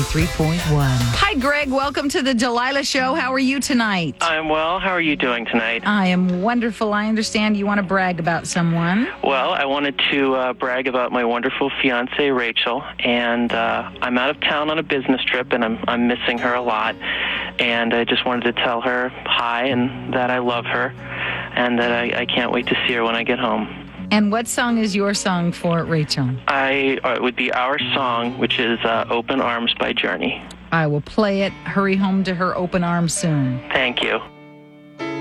93.1. Hi, Greg. Welcome to the Delilah Show. How are you tonight? I'm well. How are you doing tonight? I am wonderful. I understand you want to brag about someone. Well, I wanted to brag about my wonderful fiance, Rachel, and I'm out of town on a business trip, and I'm missing her a lot, and I just wanted to tell her hi and that I love her, and that I can't wait to see her when I get home. And what song is your song for Rachel? It would be our song, which is Open Arms by Journey. I will play it. Hurry home to her open arms soon. Thank you.